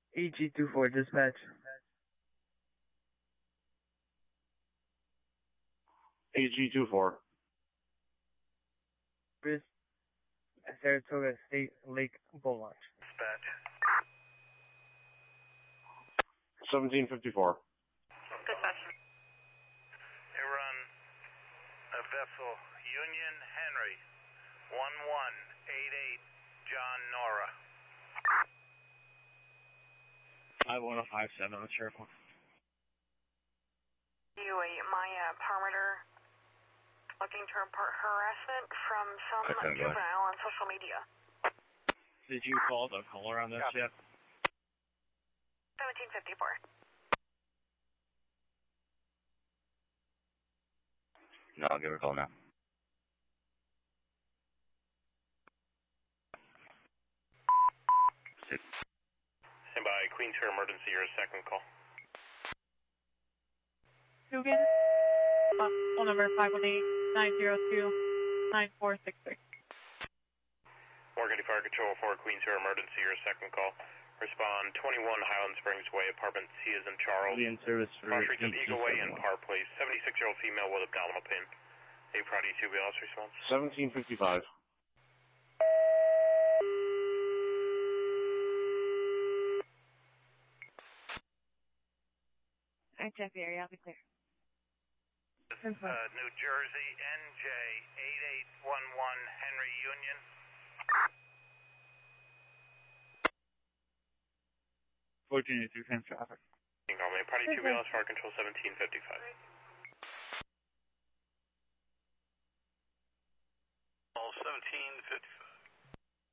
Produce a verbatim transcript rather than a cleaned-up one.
E G two four dispatch. A G two four. Chris, Saratoga State Lake Boat Launch. Dispatch. seventeen fifty-four. Dispatch. They run a vessel, Union Henry, one one eight eight, John Nora. five one oh five seven on the sheriff one. You a Maya perimeter looking to report harassment from some Okay, juvenile on social media. Did you call the caller on this yet? seventeen fifty-four. No, I'll give her a call now. Six. Stand by, Queens for emergency, your second call. Dugan, uh, phone number five one eight, nine zero two, nine four six six. Morgan County Fire Control for Queens for emergency, your second call. Respond twenty-one Highland Springs Way, apartment C as in Charles. Be in service for Cross streets of eight two Eagle Way seven and one. Parr Place. seventy-six-year-old female with abdominal pain. A Prodi two wheels response. seventeen fifty-five. Alright, Jeff area, I'll be clear. Uh, New Jersey, N J eight eight one one, Henry Union. fourteen eighty-three, trans traffic. Prodi two wheels, Fire Control seventeen fifty-five.